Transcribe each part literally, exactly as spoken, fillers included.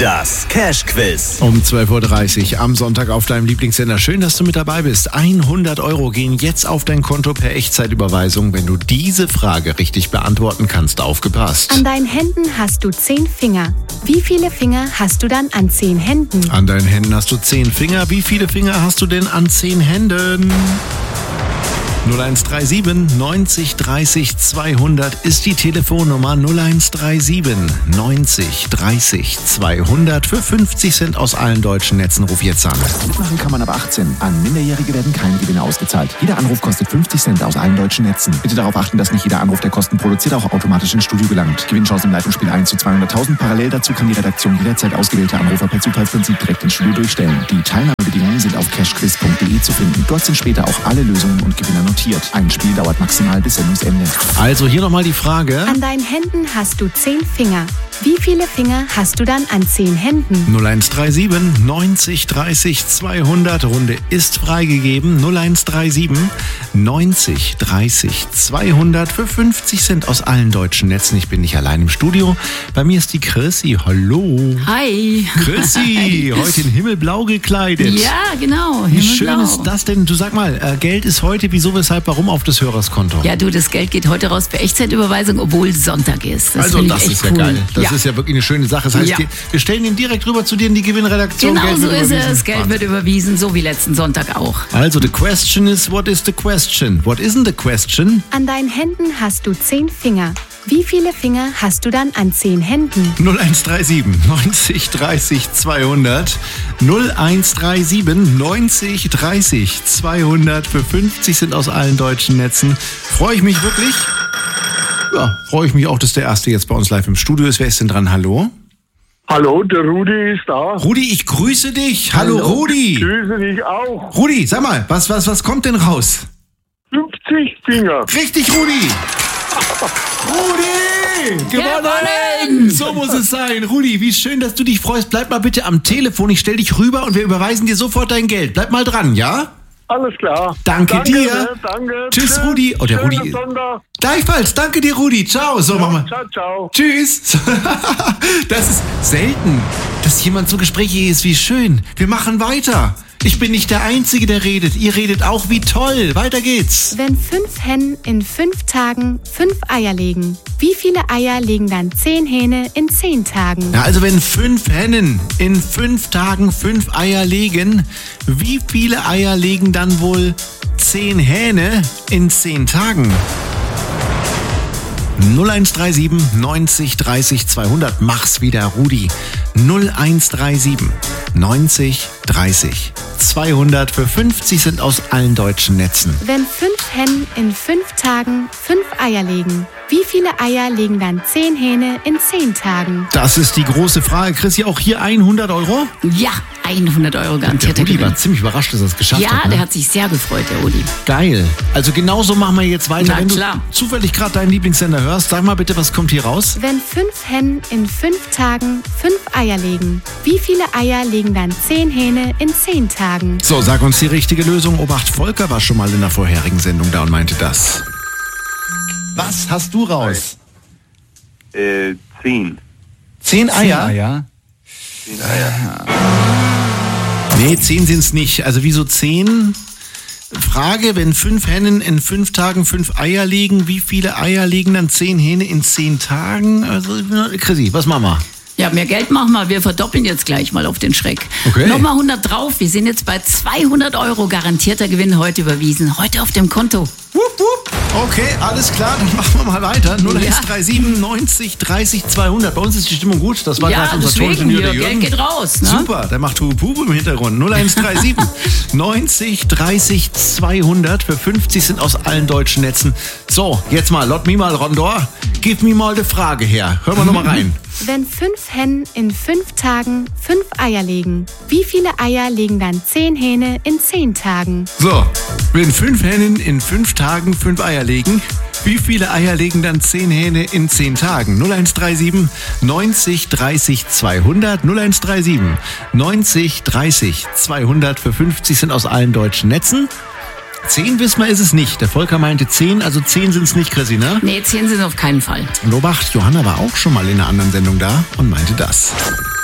Das Cash-Quiz. Um zwölf Uhr dreißig am Sonntag auf deinem Lieblingssender. Schön, dass du mit dabei bist. hundert Euro gehen jetzt auf dein Konto per Echtzeitüberweisung, wenn du diese Frage richtig beantworten kannst. Aufgepasst. An deinen Händen hast du zehn Finger. Wie viele Finger hast du dann an zehn Händen? An deinen Händen hast du zehn Finger. Wie viele Finger hast du denn an zehn Händen? null eins drei sieben neunzig dreißig zweihundert ist die Telefonnummer. null eins drei sieben neunzig dreißig zweihundert. Für fünfzig Cent aus allen deutschen Netzen. Ruf jetzt an. Mitmachen kann man ab achtzehn. An Minderjährige werden keine Gewinne ausgezahlt. Jeder Anruf kostet fünfzig Cent aus allen deutschen Netzen. Bitte darauf achten, dass nicht jeder Anruf, der Kosten produziert, auch automatisch ins Studio gelangt. Gewinnchance im Leitungsspiel eins zu zweihunderttausend. Parallel dazu kann die Redaktion jederzeit ausgewählte Anrufer per Zufallsprinzip direkt ins Studio durchstellen. Die Teilnahmebedingungen sind auf cashquiz punkt de zu finden. Dort sind später auch alle Lösungen und Gewinner notiert. Ein Spiel dauert maximal bis Sendungsende. Also hier nochmal die Frage. An deinen Händen hast du zehn Finger. Wie viele Finger hast du dann an zehn Händen? null eins drei sieben neunzig dreißig zweihundert. Runde ist freigegeben. null eins drei sieben neunzig dreißig zweihundert. Für fünfzig Cent aus allen deutschen Netzen. Ich bin nicht allein im Studio. Bei mir ist die Chrissy. Hallo. Hi. Chrissy, heute in himmelblau gekleidet. Ja, genau. Wie Himmelblau. schön ist das denn? Du sag mal, äh, Geld ist heute, wieso, weshalb, warum auf das Hörerskonto? Ja, du, das Geld geht heute raus per Echtzeitüberweisung, obwohl Sonntag ist. Das also finde das ich echt ist ja cool. geil. Das ja. ist ja wirklich eine schöne Sache. Das heißt, Ja. die, wir stellen ihn direkt rüber zu dir in die Gewinnredaktion. Genau Geld so wird ist überwiesen. es. Geld wird überwiesen, so wie letzten Sonntag auch. Also, the question is, what is the question? What isn't the question? An deinen Händen hast du zehn Finger. Wie viele Finger hast du dann an zehn Händen? null eins drei sieben neunzig dreißig zweihundert. null eins drei sieben neunzig dreißig zweihundert. Für fünfzig sind aus allen deutschen Netzen. Freue ich mich wirklich. Ja, freue ich mich auch, dass der Erste jetzt bei uns live im Studio ist. Wer ist denn dran? Hallo? Hallo, der Rudi ist da. Rudi, ich grüße dich. Hallo, Hallo. Rudi. Grüße dich auch. Rudi, sag mal, was, was, was kommt denn raus? fünfzig Finger. Richtig, Rudi. Rudi! Gewonnen! So muss es sein. Rudi, wie schön, dass du dich freust. Bleib mal bitte am Telefon. Ich stell dich rüber und wir überweisen dir sofort dein Geld. Bleib mal dran, ja? Alles klar. Danke dir. Ne, danke. Tschüss, Rudi. Oh, der Schönen Rudi- Sonntag. Gleichfalls. Danke dir, Rudi. Ciao. So, machen wir. Ciao, ciao. Tschüss. Das ist selten, dass jemand so gesprächig ist. Wie schön. Wir machen weiter. Ich bin nicht der Einzige, der redet. Ihr redet auch. Wie toll. Weiter geht's. Wenn fünf Hennen in fünf Tagen fünf Eier legen, wie viele Eier legen dann zehn Hähne in zehn Tagen? Ja, also wenn fünf Hennen in fünf Tagen fünf Eier legen, wie viele Eier legen dann wohl zehn Hähne in zehn Tagen? null eins drei sieben neunzig dreißig zweihundert. Mach's wieder, Rudi. null eins drei sieben neunzig dreißig zweihundert. Für fünfzig sind aus allen deutschen Netzen. Wenn fünf Hennen in fünf Tagen fünf Eier legen, wie viele Eier legen dann zehn Hähne in zehn Tagen? Das ist die große Frage. Chrissy, auch hier hundert Euro? Ja, hundert Euro Der garantierter Rudi war Gewinn. ziemlich überrascht, dass er es geschafft Ja, hat. Ne? der hat sich sehr gefreut, der Rudi. Geil. Also genauso machen wir jetzt weiter. Na Wenn klar. du zufällig gerade deinen Lieblingssender hörst, sag mal bitte, was kommt hier raus? Wenn fünf Hennen in fünf Tagen fünf Eier legen, wie viele Eier legen dann zehn Hähne in zehn Tagen? So, sag uns die richtige Lösung. Obacht, Volker war schon mal in der vorherigen Sendung da und meinte das. Was hast du raus? Äh, zehn. Zehn Eier? ja. Zehn Eier. Nee, zehn sind's nicht. Also wieso zehn? Frage, wenn fünf Hennen in fünf Tagen fünf Eier legen, wie viele Eier legen dann zehn Hähne in zehn Tagen? Also, Chrissy, was machen wir? Ja, mehr Geld machen wir. Wir verdoppeln jetzt gleich mal auf den Schreck. Okay. Nochmal hundert drauf. Wir sind jetzt bei zweihundert Euro garantierter Gewinn heute überwiesen. Heute auf dem Konto. Wupp, wupp. Okay, alles klar, dann machen wir mal weiter. null eins drei sieben neunzig dreißig zweihundert. Bei uns ist die Stimmung gut. Das war Ja, gerade unser deswegen, Toningenieur, der hier, Jürgen. Geld geht raus, ne? Super, der macht Hubu im Hintergrund. null eins drei sieben neunzig dreißig zweihundert. Für fünfzig sind aus allen deutschen Netzen. So, jetzt mal, lot me mal, Rondor. Gib mir mal eine Frage her. Hör mal nochmal rein. Wenn fünf Hennen in fünf Tagen fünf Eier legen, wie viele Eier legen dann zehn Hähne in zehn Tagen? So, wenn fünf Hennen in fünf Tagen fünf Eier legen, wie viele Eier legen dann zehn Hähne in zehn Tagen? null eins drei sieben neunzig dreißig zweihundert. null eins drei sieben neunzig dreißig zweihundert. Für fünfzig sind aus allen deutschen Netzen. Zehn wissen wir ist es nicht. Der Volker meinte zehn, also zehn sind es nicht, Chrissy, ne? Nee, zehn sind auf keinen Fall. Und Obacht, Johanna war auch schon mal in einer anderen Sendung da und meinte das.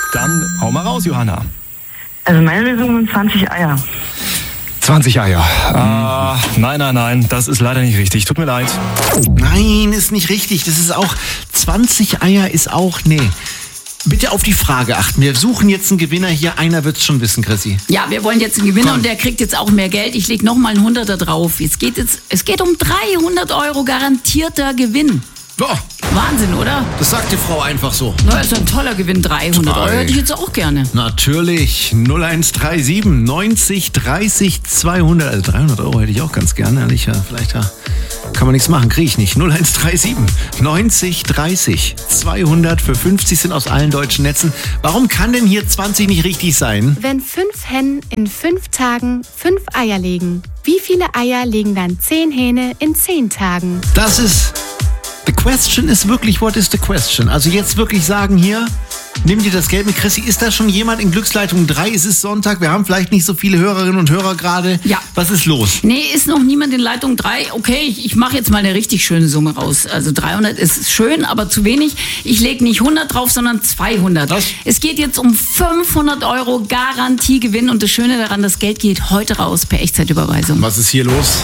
Dann hau mal raus, Johanna. Also meine Lösung sind zwanzig Eier. zwanzig Eier. Ah, nein, nein, nein, das ist leider nicht richtig. Tut mir leid. Nein, ist nicht richtig. Das ist auch, zwanzig Eier ist auch, nee. Bitte auf die Frage achten. Wir suchen jetzt einen Gewinner hier. Einer wird's schon wissen, Chrissy. Ja, wir wollen jetzt einen Gewinner Komm. und der kriegt jetzt auch mehr Geld. Ich leg noch mal einen Hunderter drauf. Jetzt geht jetzt, es geht um dreihundert Euro garantierter Gewinn. Boah, Wahnsinn, oder? das sagt die Frau einfach so. Na, ist ein toller Gewinn. dreihundert Euro hätte ich jetzt auch gerne. Natürlich. null eins drei sieben neunzig dreißig zweihundert. Also dreihundert Euro hätte ich auch ganz gerne. Ehrlich, ja, vielleicht ja, kann man nichts machen. Kriege ich nicht. null eins drei sieben neunzig dreißig zweihundert für fünfzig sind aus allen deutschen Netzen. Warum kann denn hier zwanzig nicht richtig sein? Wenn fünf Hennen in fünf Tagen fünf Eier legen, wie viele Eier legen dann zehn Hähne in zehn Tagen? Das ist... The question ist wirklich, what is the question? Also jetzt wirklich sagen hier, nimm dir das Geld mit. Chrissy, ist da schon jemand in Glücksleitung drei? Es ist Sonntag, wir haben vielleicht nicht so viele Hörerinnen und Hörer gerade. Ja. Was ist los? Nee, ist noch niemand in Leitung drei. Okay, ich, ich mache jetzt mal eine richtig schöne Summe raus. Also dreihundert ist schön, aber zu wenig. Ich lege nicht hundert drauf, sondern zweihundert. Was? Es geht jetzt um fünfhundert Euro Garantiegewinn. Und das Schöne daran, das Geld geht heute raus per Echtzeitüberweisung. Was ist hier los?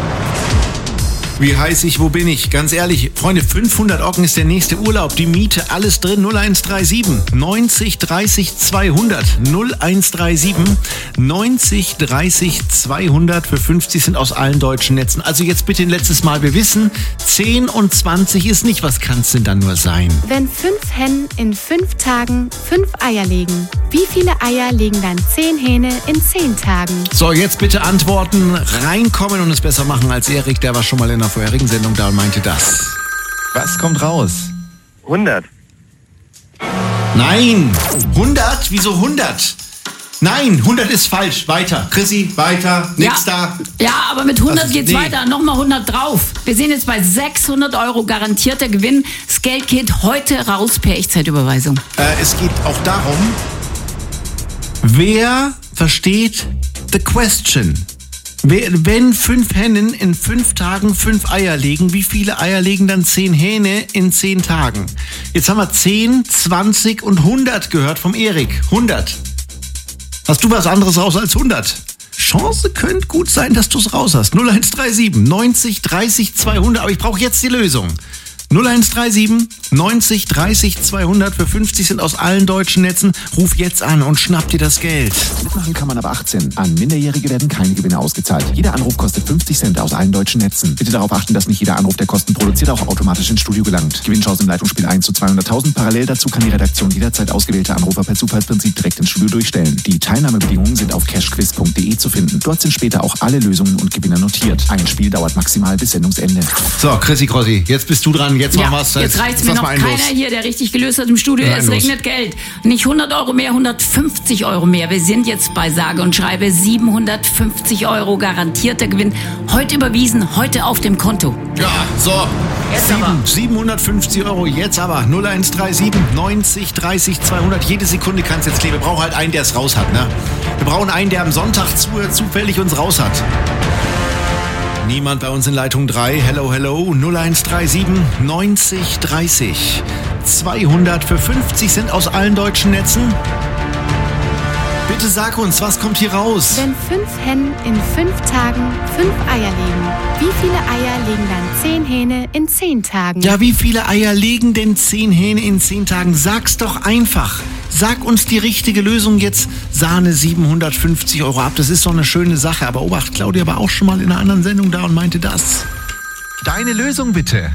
Wie heiß ich, wo bin ich? Ganz ehrlich, Freunde, fünfhundert Ocken ist der nächste Urlaub, die Miete, alles drin. null eins drei sieben neunzig dreißig zweihundert. null eins drei sieben neunzig dreißig zweihundert für fünfzig sind aus allen deutschen Netzen. Also jetzt bitte ein letztes Mal, wir wissen, zehn und zwanzig ist nicht, was kann es denn dann nur sein? Wenn fünf Hennen in fünf Tagen fünf Eier legen, wie viele Eier legen dann zehn Hähne in zehn Tagen? So, jetzt bitte antworten, reinkommen und es besser machen als Erik, der war schon mal in der vorherigen Sendung da und meinte das. Was kommt raus? hundert. Nein! hundert? Wieso hundert? Nein, hundert ist falsch. Weiter. Chrissy, weiter. Nix ja, da. Ja, aber mit hundert Das- geht's nee. weiter. Nochmal hundert drauf. Wir sind jetzt bei sechshundert Euro garantierter Gewinn. Das Geld geht heute raus per Echtzeitüberweisung. Äh, es geht auch darum, wer versteht the question? Wer- Wenn fünf Hennen in fünf Tagen fünf Eier legen, wie viele Eier legen dann zehn Hähne in zehn Tagen? Jetzt haben wir zehn, zwanzig und hundert gehört vom Erik. hundert. Hast du was anderes raus als hundert? Chance könnte gut sein, dass du es raus hast. null eins drei sieben neunzig dreißig zweihundert, aber ich brauche jetzt die Lösung. null eins drei sieben neunzig dreißig zweihundert für fünfzig sind aus allen deutschen Netzen. Ruf jetzt an und schnapp dir das Geld. Mitmachen kann man ab achtzehn. An Minderjährige werden keine Gewinne ausgezahlt. Jeder Anruf kostet fünfzig Cent aus allen deutschen Netzen. Bitte darauf achten, dass nicht jeder Anruf, der Kosten produziert, auch automatisch ins Studio gelangt. Gewinnchance im Leitungsspiel eins zu zweihunderttausend. Parallel dazu kann die Redaktion jederzeit ausgewählte Anrufer per Zufallsprinzip direkt ins Studio durchstellen. Die Teilnahmebedingungen sind auf cashquiz punkt de zu finden. Dort sind später auch alle Lösungen und Gewinner notiert. Ein Spiel dauert maximal bis Sendungsende. So, Chrissy Crossi, jetzt bist du dran. Jetzt Ja, machen wir's. jetzt reicht's mir lass noch mal einen keiner los. hier, der richtig gelöst hat im Studio. Ja, Es los. regnet Geld. Nicht hundert Euro mehr, hundertfünfzig Euro mehr. Wir sind jetzt bei sage und schreibe siebenhundertfünfzig Euro garantierter Gewinn. Heute überwiesen, heute auf dem Konto. Ja, so. Jetzt Sieben, aber. siebenhundertfünfzig Euro, jetzt aber. null eins drei sieben neunzig dreißig zweihundert. Jede Sekunde kann es jetzt kleben. Wir brauchen halt einen, der es raus hat. Ne? Wir brauchen einen, der am Sonntag zu, zufällig uns raus hat. Niemand bei uns in Leitung drei. Hello, hello. null eins drei sieben neunzig dreißig zweihundert für fünfzig sind aus allen deutschen Netzen. Bitte sag uns, was kommt hier raus? Wenn fünf Hennen in fünf Tagen fünf Eier legen, wie viele Eier legen dann zehn Hähne in zehn Tagen? Ja, wie viele Eier legen denn zehn Hähne in zehn Tagen? Sag's doch einfach. Sag uns die richtige Lösung jetzt. Sahne siebenhundertfünfzig Euro ab. Das ist doch eine schöne Sache. Aber Obacht, Claudia war auch schon mal in einer anderen Sendung da und meinte das. Deine Lösung bitte.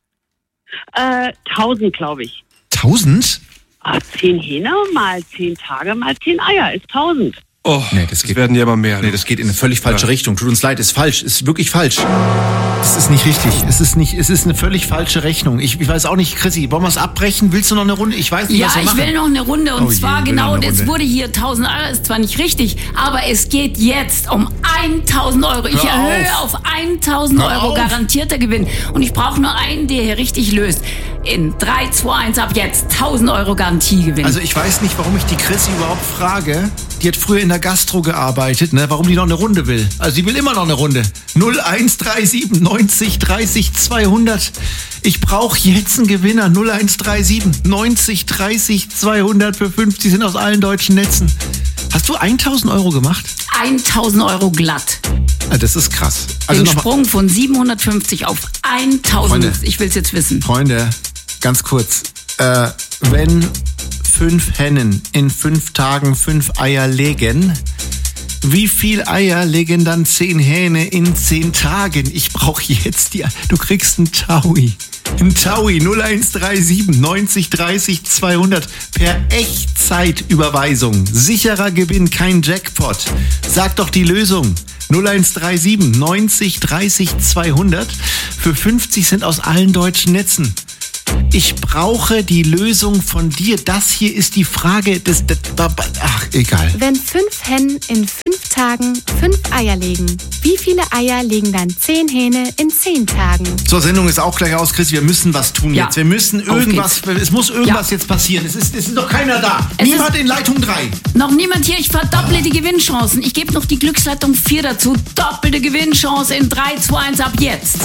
Äh, tausend, glaube ich. Tausend? Ah, zehn Hähne mal zehn Tage mal zehn Eier ist tausend. Oh, Nee, das geht- werden ja immer mehr. Nee, das geht in eine völlig falsche Richtung. Tut uns leid, ist falsch. Ist wirklich falsch. Das ist nicht richtig. Es ist nicht, es ist eine völlig falsche Rechnung. Ich, ich weiß auch nicht, Chrissy, wollen wir es abbrechen? Willst du noch eine Runde? Ich weiß nicht, Ja, was wir ich machen. will noch eine Runde. Und Oh je, zwar will noch genau, eine es Runde. wurde hier tausend Eier, ist zwar nicht richtig, aber es geht jetzt um tausend Euro. Ich Hör erhöhe auf. auf tausend Hör Euro auf. garantierter Gewinn. Und ich brauche nur einen, der hier richtig löst. In drei, zwei, eins ab jetzt tausend Euro Garantiegewinn. Also ich weiß nicht, warum ich die Chrissy überhaupt frage. Die hat früher in der Gastro gearbeitet, ne? Warum die noch eine Runde will. Also sie will immer noch eine Runde. null eins drei sieben neunzig dreißig zweihundert. Ich brauche jetzt einen Gewinner. null eins drei sieben neunzig dreißig zweihundert für fünfzig sind aus allen deutschen Netzen. Hast du tausend Euro gemacht? tausend Euro glatt. Ah, das ist krass. Also Den noch mal, Sprung von siebenhundertfünfzig auf tausend. Freunde. Ich will es jetzt wissen. Freunde, ganz kurz. Äh, wenn fünf Hennen in fünf Tagen fünf Eier legen, wie viel Eier legen dann zehn Hähne in zehn Tagen? Ich brauche jetzt die... Du kriegst einen Taui. Ein Taui null eins drei sieben neunzig dreißig zweihundert per Echtzeitüberweisung. Sicherer Gewinn, kein Jackpot. Sag doch die Lösung. null eins drei sieben neunzig dreißig zweihundert für fünfzig Cent aus allen deutschen Netzen. Ich brauche die Lösung von dir. Das hier ist die Frage des... des ach, egal. Wenn fünf Hennen in fünf Tagen fünf Eier legen, wie viele Eier legen dann zehn Hähne in zehn Tagen? So, Sendung ist auch gleich aus, Chris. Wir müssen was tun Ja. jetzt. Wir müssen Auf irgendwas... geht's. Es muss irgendwas Ja. jetzt passieren. Es ist, es ist noch keiner da. Es Niemand ist- in Leitung drei. Noch niemand hier, ich verdopple die Gewinnchancen. Ich gebe noch die Glücksleitung vier dazu. Doppelte Gewinnchance in drei, zwei, eins ab jetzt.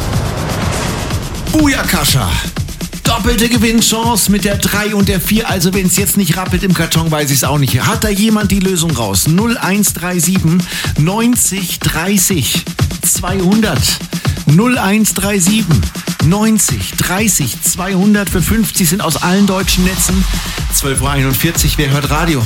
Booyakascha. Doppelte Gewinnchance mit der drei und der vier. Also wenn es jetzt nicht rappelt im Karton, weiß ich es auch nicht. Hat da jemand die Lösung raus? null eins drei sieben neunzig dreißig zweihundert. null eins drei sieben neunzig dreißig zweihundert für fünfzig sind aus allen deutschen Netzen. zwölf Uhr einundvierzig. Wer hört Radio?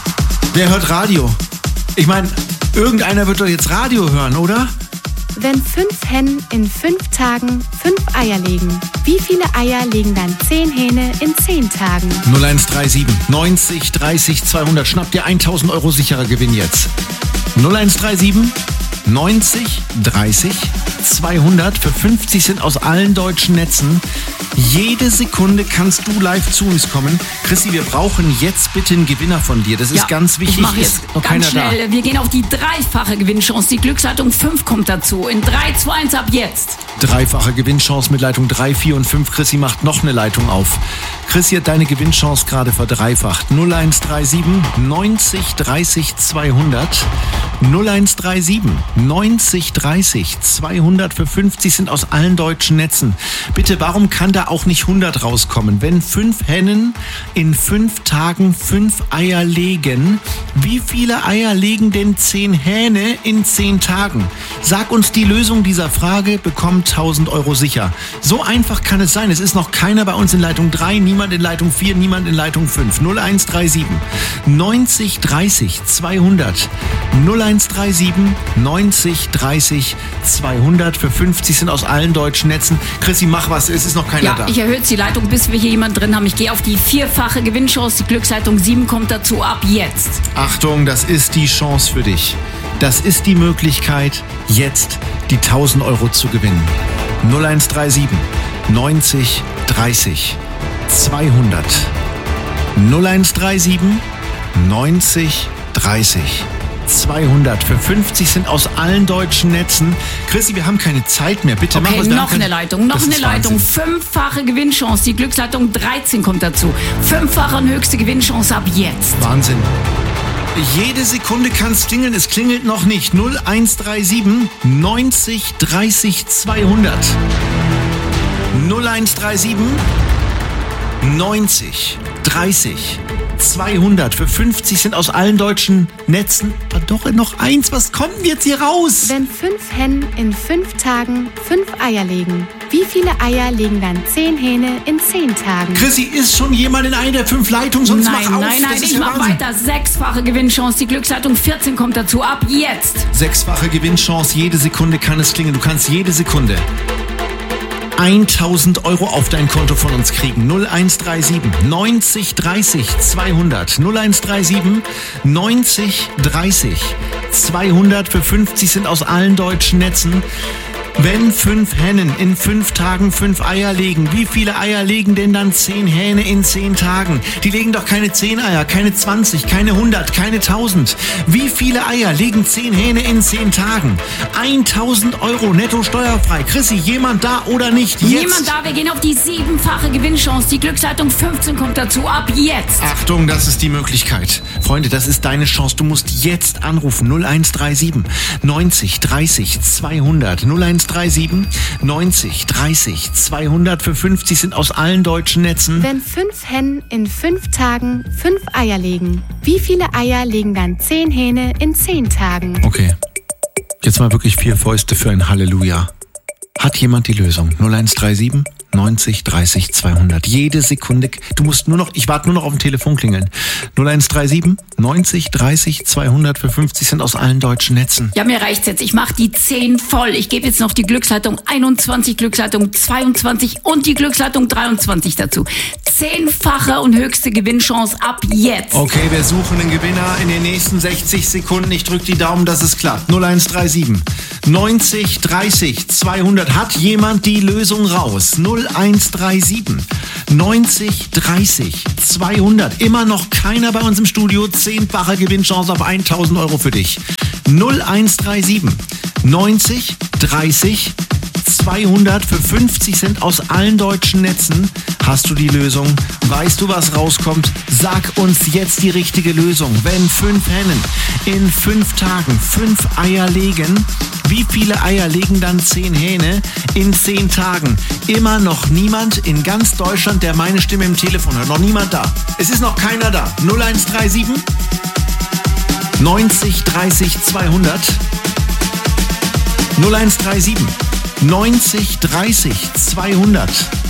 Wer hört Radio? Ich meine, irgendeiner wird doch jetzt Radio hören, oder? Wenn fünf Hennen in fünf Tagen fünf Eier legen, wie viele Eier legen dann zehn Hähne in zehn Tagen? null eins drei sieben neunzig dreißig zweihundert. Schnapp dir tausend Euro sicherer Gewinn jetzt. null eins drei sieben neunzig dreißig zweihundert für fünfzig sind aus allen deutschen Netzen. Jede Sekunde kannst du live zu uns kommen. Chrissy, wir brauchen jetzt bitte einen Gewinner von dir. Das ist Ja, ganz wichtig. Ich mache Ist jetzt noch ganz keiner schnell. Wir gehen auf die dreifache Gewinnchance. Die Glücksleitung fünf kommt dazu. In drei, zwei, eins ab jetzt. da. Dreifache Gewinnchance mit Leitung drei, vier und fünf. Chrissy macht noch eine Leitung auf. Chrissy hat deine Gewinnchance gerade verdreifacht. null eins drei sieben neunzig dreißig zweihundert. null eins drei sieben neunzig dreißig zweihundert für fünfzig sind aus allen deutschen Netzen. Bitte, warum kann da auch nicht hundert rauskommen? Wenn fünf Hennen in fünf Tagen fünf Eier legen, wie viele Eier legen denn zehn Hähne in zehn Tagen? Sag uns die Lösung dieser Frage, bekommt tausend Euro sicher. So einfach kann es sein. Es ist noch keiner bei uns in Leitung drei, niemand in Leitung vier, niemand in Leitung fünf. null eins drei sieben neunzig dreißig zweihundert. null eins drei sieben neunzig dreißig zweihundert für fünfzig sind aus allen deutschen Netzen. Chrissy, mach was, es ist noch keiner Ja, da. ich erhöhe jetzt die Leitung, bis wir hier jemanden drin haben. Ich gehe auf die vierfache Gewinnchance. Die Glücksleitung sieben kommt dazu. Ab jetzt. Achtung, das ist die Chance für dich. Das ist die Möglichkeit, jetzt die tausend Euro zu gewinnen. null eins drei sieben neunzig dreißig zweihundert. null eins drei sieben neunzig dreißig zweihundert für fünfzig sind aus allen deutschen Netzen. Chrissy, wir haben keine Zeit mehr. Bitte mach Okay, was. wir haben noch keine- eine Leitung, noch Das eine ist Leitung. Wahnsinn. Fünffache Gewinnchance. Die Glücksleitung dreizehn kommt dazu. Fünffache und höchste Gewinnchance ab jetzt. Wahnsinn. Jede Sekunde kann es klingeln, es klingelt noch nicht. null eins drei sieben neunzig dreißig zweihundert. null eins drei sieben neunzig dreißig zweihundert für fünfzig sind aus allen deutschen Netzen. Ah, doch noch eins, was kommt denn jetzt hier raus? Wenn fünf Hennen in fünf Tagen fünf Eier legen, wie viele Eier legen dann zehn Hähne in zehn Tagen? Chrissy, ist schon jemand in einer der fünf Leitungen, sonst Nein, mach auf. nein, nein, das ist ich ja mach Wahnsinn. weiter. Sechsfache Gewinnchance. Die Glücksleitung vierzehn kommt dazu. Ab jetzt. Sechsfache Gewinnchance, jede Sekunde kann es klingeln. Du kannst jede Sekunde tausend Euro auf dein Konto von uns kriegen. null eins drei sieben neunzig dreißig zweihundert. null eins drei sieben neunzig dreißig zweihundert für fünfzig sind aus allen deutschen Netzen. Wenn fünf Hennen in fünf Tagen fünf Eier legen, wie viele Eier legen denn dann zehn Hähne in zehn Tagen? Die legen doch keine zehn Eier, keine zwanzig, keine hundert, keine tausend. Wie viele Eier legen zehn Hähne in zehn Tagen? tausend Euro netto steuerfrei. Chrissy, jemand da oder nicht? Jetzt. Niemand da, wir gehen auf die siebenfache Gewinnchance. Die Glücksleitung fünfzehn kommt dazu, ab jetzt. Achtung, das ist die Möglichkeit. Freunde, das ist deine Chance. Du musst jetzt anrufen. null eins drei sieben neunzig dreißig zweihundert. null eins drei sieben neunzig dreißig zweihundert für fünfzig sind aus allen deutschen Netzen. Wenn fünf Hennen in fünf Tagen fünf Eier legen, wie viele Eier legen dann zehn Hähne in zehn Tagen? Okay. Jetzt mal wirklich vier Fäuste für ein Halleluja. Hat jemand die Lösung? null eins drei sieben neunzig dreißig zweihundert. Jede Sekunde. Du musst nur noch, ich warte nur noch auf dem Telefon klingeln. null eins drei sieben neunzig dreißig zweihundert für fünfzig sind aus allen deutschen Netzen. Ja, mir reicht's jetzt. Ich mache die zehn voll. Ich gebe jetzt noch die Glücksleitung einundzwanzig, Glücksleitung zweiundzwanzig und die Glücksleitung dreiundzwanzig dazu. Zehnfache und höchste Gewinnchance ab jetzt. Okay, wir suchen einen Gewinner in den nächsten sechzig Sekunden. Ich drücke die Daumen, dass es klappt. null eins drei sieben neunzig dreißig zweihundert. Hat jemand die Lösung raus? null eins drei sieben neunzig dreißig zweihundert. Immer noch keiner bei uns im Studio. Zehnfache Gewinnchance auf tausend Euro für dich. null eins drei sieben neunzig dreißig zweihundert für fünfzig Cent aus allen deutschen Netzen. Hast du die Lösung? Weißt du, was rauskommt? Sag uns jetzt die richtige Lösung. Wenn fünf Hennen in fünf Tagen fünf Eier legen, wie viele Eier legen dann zehn Hähne in zehn Tagen? Immer noch niemand in ganz Deutschland, der meine Stimme im Telefon hört. Noch niemand da. Es ist noch keiner da. null eins drei sieben neunzig dreißig zweihundert. null eins drei sieben neunzig dreißig zweihundert.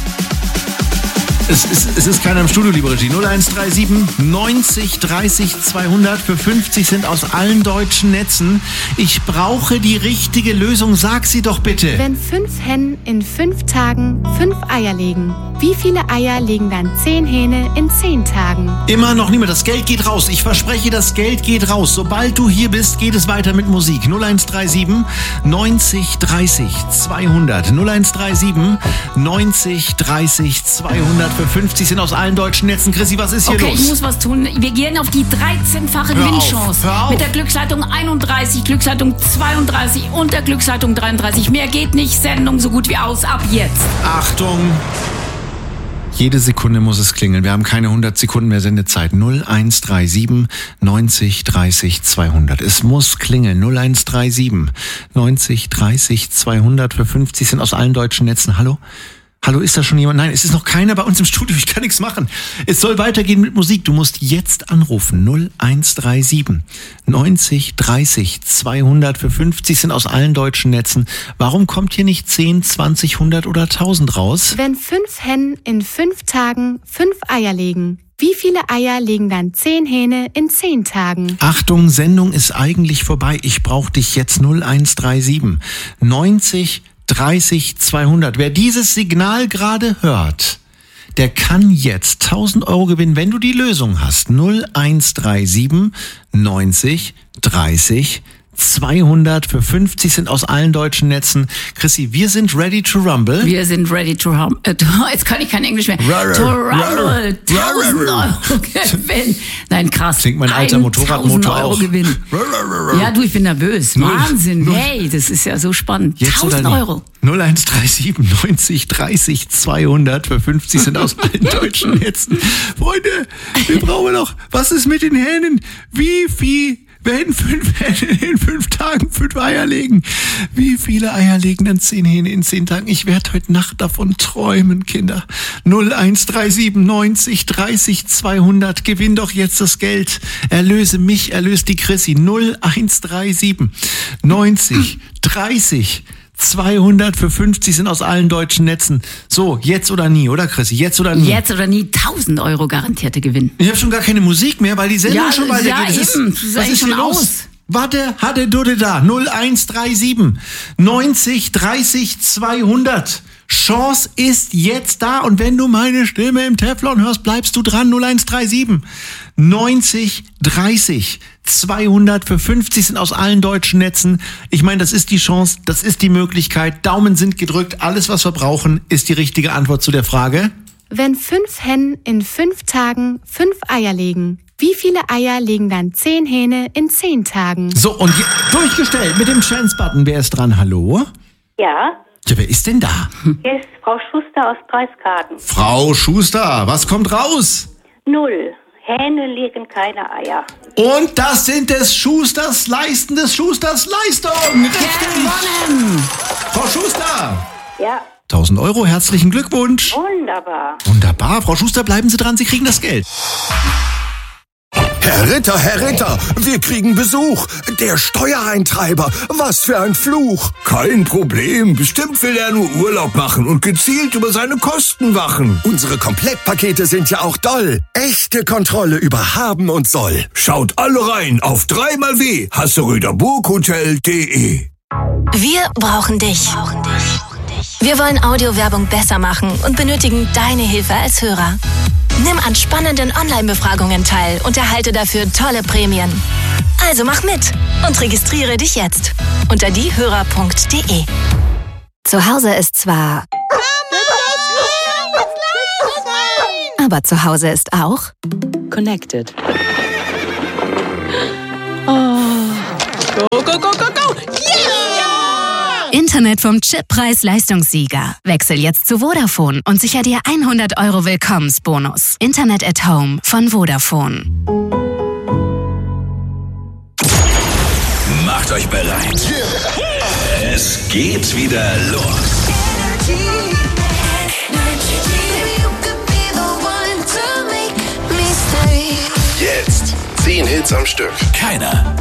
Es ist, es ist keiner im Studio, liebe Regie. null eins drei sieben neunzig dreißig zweihundert für fünfzig sind aus allen deutschen Netzen. Ich brauche die richtige Lösung. Sag sie doch bitte. Wenn fünf Hennen in fünf Tagen fünf Eier legen, wie viele Eier legen dann zehn Hähne in zehn Tagen? Immer noch niemand. Das Geld geht raus. Ich verspreche, das Geld geht raus. Sobald du hier bist, geht es weiter mit Musik. null eins drei sieben neunzig dreißig zweihundert. null eins drei sieben neunzig dreißig zweihundert für fünfzig sind aus allen deutschen Netzen. Chrissy, was ist hier okay, los? Ich muss was tun. Wir gehen auf die dreizehnfache Hör Gewinnchance. auf, hör auf. Mit der Glücksleitung einunddreißig, Glücksleitung zweiunddreißig und der Glücksleitung dreiunddreißig. Mehr geht nicht. Sendung so gut wie aus. Ab jetzt. Achtung! Jede Sekunde muss es klingeln. Wir haben keine hundert Sekunden mehr Sendezeit. null eins drei sieben neunzig dreißig zweihundert. Es muss klingeln. null eins drei sieben neunzig dreißig zweihundert für fünfzig sind aus allen deutschen Netzen. Hallo? Hallo, ist da schon jemand? Nein, es ist noch keiner bei uns im Studio. Ich kann nichts machen. Es soll weitergehen mit Musik. Du musst jetzt anrufen. null eins drei sieben neunzig dreißig zweihundert für fünfzig sind aus allen deutschen Netzen. Warum kommt hier nicht zehn, zwanzig, hundert oder tausend raus? Wenn fünf Hennen in fünf Tagen fünf Eier legen, wie viele Eier legen dann zehn Hähne in zehn Tagen? Achtung, Sendung ist eigentlich vorbei. Ich brauche dich jetzt. null eins drei sieben neunzig dreißig zweihundert. Wer dieses Signal gerade hört, der kann jetzt tausend Euro gewinnen, wenn du die Lösung hast. null eins drei sieben neunzig dreißig zweihundert für fünfzig sind aus allen deutschen Netzen. Chrissy, wir sind ready to rumble. Wir sind ready to rumble. Äh, jetzt kann ich kein Englisch mehr. Rrr, to rumble. rrr, tausend rrr. Euro Gewinn. Nein, krass. Klingt mein alter Motorradmotor tausend Euro auch. Gewinn. Ja, du, ich bin nervös. Null, Wahnsinn. null. Hey, das ist ja so spannend. Jetzt oder tausend nie? Euro. null eins drei sieben neunzig dreißig zweihundert für fünfzig sind aus allen deutschen Netzen. Freunde, wir brauchen noch, was ist mit den Hähnen? Wie viel, wenn fünf Hähne in fünf Tagen fünf Eier legen? Wie viele Eier legen dann zehn Hähne in zehn Tagen? Ich werde heute Nacht davon träumen, Kinder. null eins drei sieben neunzig dreißig zweihundert. Gewinn doch jetzt das Geld. Erlöse mich, erlöse die Chrissy. null eins drei sieben neunzig dreißig zweihundert für fünfzig sind aus allen deutschen Netzen. So, jetzt oder nie, oder Chrissy? Jetzt oder nie? Jetzt oder nie tausend Euro garantierte Gewinn. Ich habe schon gar keine Musik mehr, weil die Sendung Ja, schon weitergeht. ja, Es ist, eben. Das ist was eigentlich ist hier schon los? aus. Warte, hatte, dude da. null eins drei sieben neunzig dreißig zweihundert. Chance ist jetzt da und wenn du meine Stimme im Teflon hörst, bleibst du dran. null eins drei sieben neunzig dreißig zweihundert für fünfzig sind aus allen deutschen Netzen. Ich meine, das ist die Chance, das ist die Möglichkeit. Daumen sind gedrückt. Alles, was wir brauchen, ist die richtige Antwort zu der Frage. Wenn fünf Hennen in fünf Tagen fünf Eier legen, wie viele Eier legen dann zehn Hähne in zehn Tagen? So, und je- durchgestellt mit dem Chance-Button. Wer ist dran? Hallo? Ja, Ja, wer ist denn da? hier ist Frau Schuster aus Preiskaten. Frau Schuster, was kommt raus? Null. Hähne legen keine Eier. Und das sind des Schusters Leisten des Schusters Leistung. Richtig. Frau Schuster. Ja, tausend Euro, herzlichen Glückwunsch. wunderbar. Wunderbar. Frau Schuster, bleiben Sie dran, Sie kriegen das Geld. Herr Ritter, Herr Ritter, wir kriegen Besuch. Der Steuereintreiber, was für ein Fluch. Kein Problem, bestimmt will er nur Urlaub machen und gezielt über seine Kosten wachen. Unsere Komplettpakete sind ja auch doll. Echte Kontrolle über Haben und Soll. Schaut alle rein auf dreimal w Hasseröder Burghotel punkt de. Wir brauchen dich. Wir wollen Audiowerbung besser machen und benötigen deine Hilfe als Hörer. Nimm an spannenden Online-Befragungen teil und erhalte dafür tolle Prämien. Also mach mit und registriere dich jetzt unter diehörer punkt de. Zu Hause ist zwar... Aber zu Hause ist auch... Connected. Oh. Go, go, go, go, go! Yeah! Internet vom Chippreis-Leistungssieger. Wechsel jetzt zu Vodafone und sicher dir hundert Euro Willkommensbonus. Internet at Home von Vodafone. Macht euch bereit. Es geht wieder los. Jetzt zehn Hits am Stück. Keiner